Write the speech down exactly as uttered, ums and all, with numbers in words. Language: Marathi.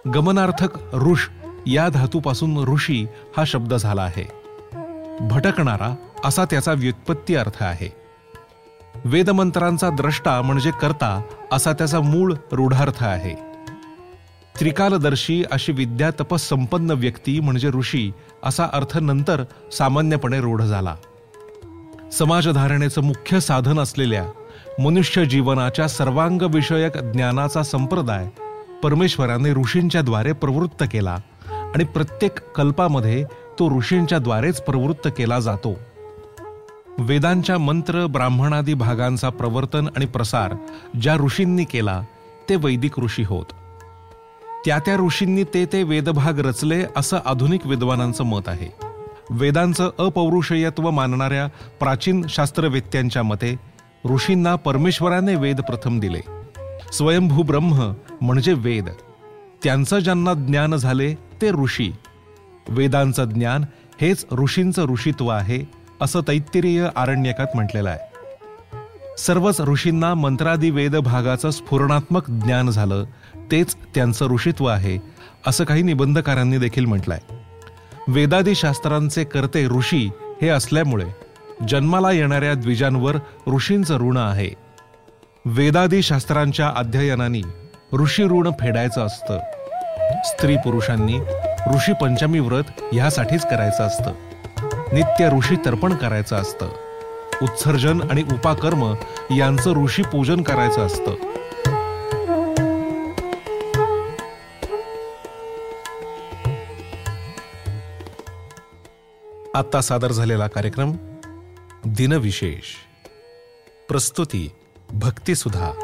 गमनार्थक ऋष या धातूपासून ऋषी हा शब्द झाला आहे. भटकणारा असा त्याचा व्युत्पत्ती अर्थ आहे. वेदमंत्रांचा द्रष्टा म्हणजे कर्ता असा त्याचा मूळ रूढार्थ आहे. त्रिकालदर्शी अशी विद्या तपस संपन्न व्यक्ती म्हणजे ऋषी असा अर्थ नंतर सामान्यपणे रूढ झाला. समाजधारणेचं मुख्य साधन असलेल्या मनुष्य जीवनाच्या सर्वांग विषयक ज्ञानाचा संप्रदाय परमेश्वराने ऋषींच्या द्वारे प्रवृत्त केला आणि प्रत्येक कल्पामध्ये तो ऋषींच्या द्वारेच प्रवृत्त केला जातो. वेदांच्या मंत्र ब्राह्मणादी भागांचा प्रवर्तन आणि प्रसार ज्या ऋषींनी केला ते वैदिक ऋषी होत. त्या त्या ऋषींनी ते ते वेदभाग रचले असं आधुनिक विद्वानांचं मत आहे. वेदांचं अपौरुषेयत्व मानणाऱ्या प्राचीन शास्त्रवेत्यांच्या मते ऋषींना परमेश्वराने वेद प्रथम दिले. स्वयंभू ब्रह्म म्हणजे वेद. त्यांचं ज्यांना ज्ञान झाले ते ऋषी. वेदांचं ज्ञान हेच ऋषींचं ऋषित्व आहे असं तैत्तिरीय आरण्यकात म्हटलेलं आहे. सर्वच ऋषींना मंत्रादी वेद भागाचं स्फुरणात्मक ज्ञान झालं तेच त्यांचं ऋषित्व आहे असं काही निबंधकारांनी देखील म्हटलंय. वेदादी शास्त्रांचे कर्ते ऋषी हे असल्यामुळे जन्माला येणाऱ्या द्विजांवर ऋषींचं ऋण आहे. वेदादी शास्त्रांच्या अध्ययनाने ऋषी ऋण फेडायचं असतं. स्त्री पुरुषांनी ऋषी पंचमी व्रत ह्यासाठीच करायचं असतं. नित्य ऋषी तर्पण करायचं असतं. उत्सर्जन आणि उपाकर्म यांचं ऋषी पूजन करायचं असतं. आता सादर झालेला कार्यक्रम दिनविशेष. प्रस्तुती भक्तिसुधा.